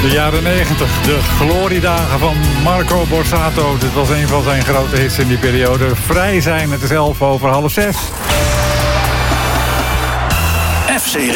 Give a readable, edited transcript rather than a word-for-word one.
De jaren 90, de gloriedagen van Marco Borsato. Dit was een van zijn grote hits in die periode. Vrij zijn, het is 6:11. FC